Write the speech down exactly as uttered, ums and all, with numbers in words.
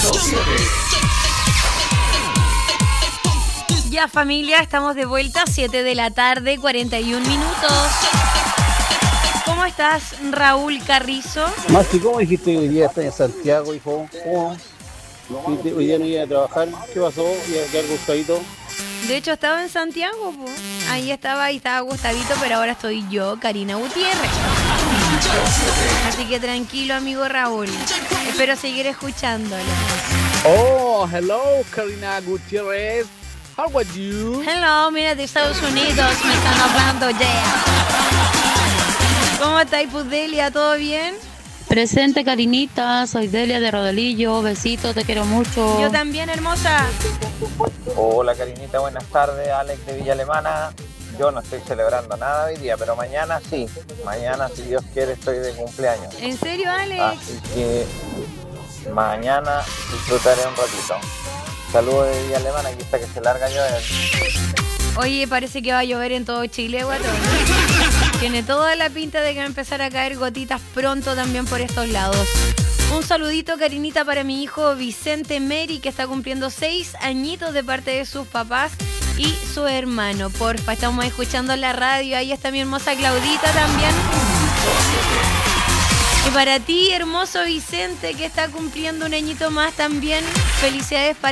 Ya familia, estamos de vuelta, siete de la tarde, cuarenta y un minutos. ¿Cómo estás, Raúl Carrizo? Maxi, ¿cómo dijiste que hoy día estás en Santiago, hijo? ¿Cómo? ¿Hoy día no iba a trabajar? ¿Qué pasó? ¿Iba a quedar gustadito? De hecho, estaba en Santiago, po. Ahí estaba y estaba Gustavito, pero ahora estoy yo, Karina Gutiérrez. Así que tranquilo, amigo Raúl. Espero seguir escuchándolo. Oh, hello, Karina Gutiérrez. How are you? Hello, mira, de Estados Unidos me están hablando ya. ¿Cómo está, Delia? ¿Todo bien? Presente, Karinita, soy Delia de Rodelillo, besitos, te quiero mucho. Yo también, hermosa. Hola, Karinita, buenas tardes, Alex de Villa Alemana. Yo no estoy celebrando nada hoy día, pero mañana sí. Mañana, si Dios quiere, estoy de cumpleaños. ¿En serio, Alex? Así que mañana disfrutaré un ratito. Saludos de Villa Alemana, aquí está que se larga a llover. Oye, parece que va a llover en todo Chile, guatón. Tiene toda la pinta de que va a empezar a caer gotitas pronto también por estos lados. Un saludito, Karinita, para mi hijo Vicente Meri, que está cumpliendo seis añitos de parte de sus papás y su hermano. Porfa, estamos escuchando la radio. Ahí está mi hermosa Claudita también. Y para ti, hermoso Vicente, que está cumpliendo un añito más también, felicidades para